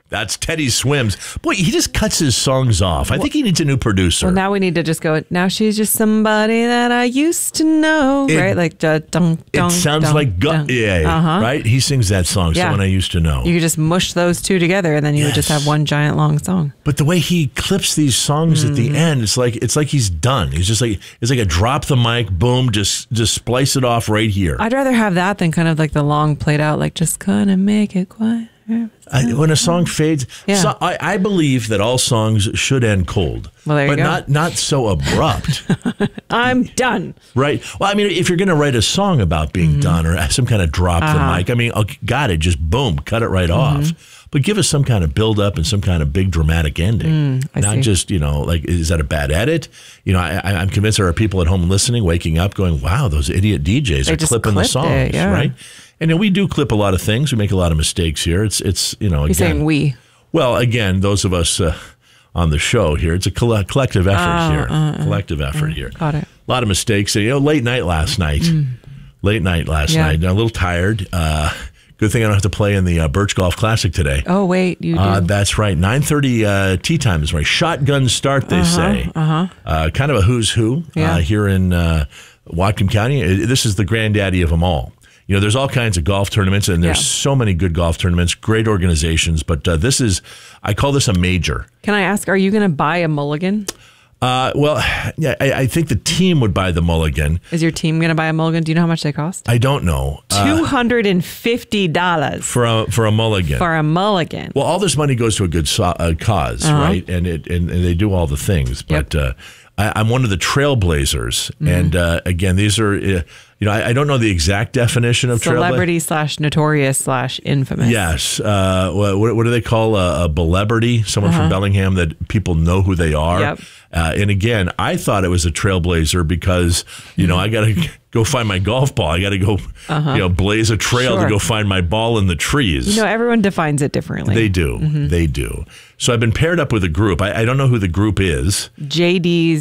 That's Teddy Swims. Boy, he just cuts his songs off. I think he needs a new producer. Well, now we need to just go, now she's just somebody that I used to know, right? Like, it sounds like, right? He sings that song, Someone I Used to Know. You could just mush those two together, and then you would just have one giant long song. But the way he clips these songs at the end, it's like he's done. He's just like, it's like a drop the mic, boom, just splice it off right here. I'd rather have that than kind of like the long played out, like just gonna make it quiet. When a song fades, so I believe that all songs should end cold. Well, there you go. But not so abrupt. I'm done. Right. Well, I mean, if you're going to write a song about being done or some kind of drop the mic, I mean, got it, just boom, cut it right off. But give us some kind of build up and some kind of big dramatic ending. Not just, like, is that a bad edit? I'm convinced there are people at home listening, waking up going, wow, those idiot DJs are clipping the songs, right? And we do clip a lot of things. We make a lot of mistakes here. It's You're saying we. Well, again, those of us on the show here, it's a collective effort here. Collective effort here. Got it. A lot of mistakes. Late night last night. Late night last night. A little tired. Good thing I don't have to play in the Birch Golf Classic today. Oh, wait, you do? That's right. 9:30 tee time is right. Shotgun start, they say. Kind of a who's who here in Whatcom County. This is the granddaddy of them all. There's all kinds of golf tournaments, and there's so many good golf tournaments, great organizations, but I call this a major. Can I ask, are you going to buy a mulligan? I think the team would buy the mulligan. Is your team going to buy a mulligan? Do you know how much they cost? I don't know. $250 for a mulligan. For a mulligan. Well, all this money goes to a good cause, right? And they do all the things, but I'm one of the trailblazers, and again, these are. I don't know the exact definition of celebrity / notorious / infamous. Yes. What do they call a celebrity? Someone from Bellingham that people know who they are. Yep. And again, I thought it was a trailblazer because, I got to go find my golf ball. I got to go, blaze a trail to go find my ball in the trees. Everyone defines it differently. They do. They do. So I've been paired up with a group. I don't know who the group is. JD's